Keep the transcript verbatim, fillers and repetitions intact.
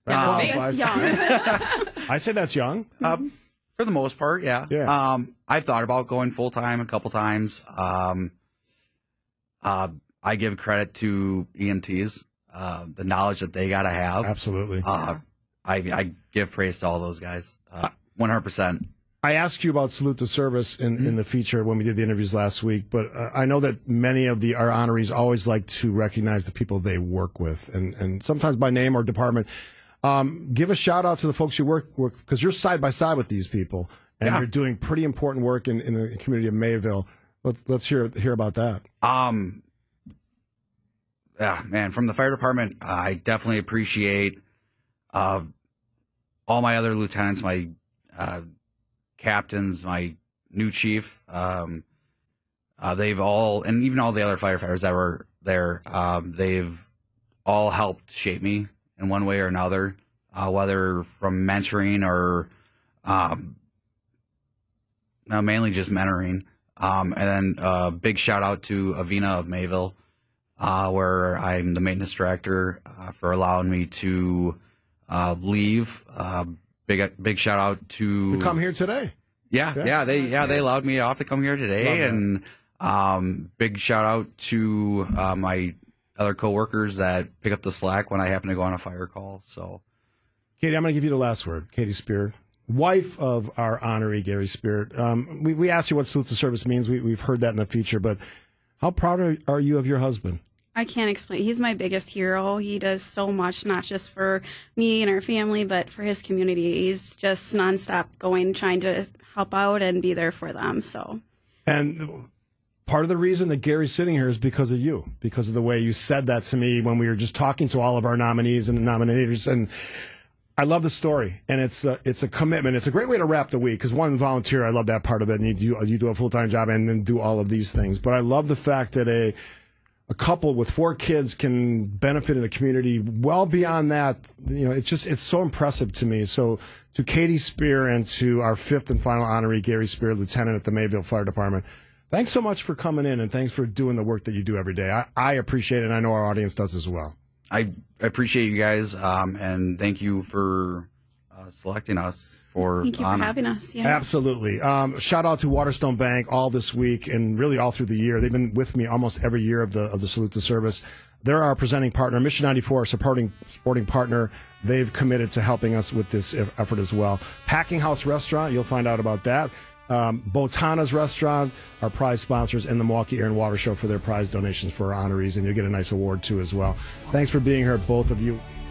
Yeah, Um, that's young. I say that's young. Um, for the most part, yeah. Yeah. Um, I've thought about going full time a couple times. Um, uh, I give credit to E M Ts, uh, the knowledge that they got to have. Absolutely. Uh, I, I give praise to all those guys, uh, one hundred percent. I asked you about Salute to Service in, Mm-hmm. in the feature when we did the interviews last week, but uh, I know that many of the our honorees always like to recognize the people they work with, and, and sometimes by name or department. Um, give a shout out to the folks you work with, because you're side by side with these people, and Yeah. you're doing pretty important work in, in the community of Mayville. Let's let's hear hear about that. Um, yeah, man, from the fire department, I definitely appreciate uh, all my other lieutenants, my uh, captains, my new chief. Um, uh, they've all, and even all the other firefighters that were there, um, they've all helped shape me in one way or another, uh, whether from mentoring or um, no, mainly just mentoring. Um, and then uh, big shout out to Avina of Mayville, uh, where I'm the maintenance director, uh, for allowing me to uh, leave. Uh, big big shout out to You come here today. Yeah, Yeah. yeah, they yeah they allowed me off to come here Love today, that. and um, big shout out to uh, my other coworkers that pick up the slack when I happen to go on a fire call. So, Katie, I'm going to give you the last word. Katie Spear, wife of our honoree, Gary Spirit. Um, we, we asked you what Salute to Service means. We, we've heard that in the feature, but how proud are, are you of your husband? I can't explain. He's my biggest hero. He does so much, not just for me and our family, but for his community. He's just nonstop going, trying to help out and be there for them. So, And part of the reason that Gary's sitting here is because of you, because of the way you said that to me when we were just talking to all of our nominees and nominators. And I love the story, and it's a, it's a commitment. It's a great way to wrap the week, because one, volunteer, I love that part of it, and you do, you do a full-time job and then do all of these things. But I love the fact that a a couple with four kids can benefit in a community well beyond that. You know, it's just, it's so impressive to me. So to Katie Spear and to our fifth and final honoree, Gary Spear, Lieutenant at the Mayville Fire Department, thanks so much for coming in, and thanks for doing the work that you do every day. I, I appreciate it, and I know our audience does as well. I appreciate you guys, um, and thank you for uh, selecting us for thank you honor. for having us. Yeah. Absolutely. Um, shout out to Waterstone Bank all this week and really all through the year. They've been with me almost every year of the of the Salute to Service. They're our presenting partner. Mission ninety-four, our supporting sporting partner. They've committed to helping us with this effort as well. Packing House Restaurant, you'll find out about that. Um, Botana's Restaurant, our prize sponsors, and the Milwaukee Air and Water Show for their prize donations for our honorees, and you'll get a nice award too as well. Thanks for being here, both of you.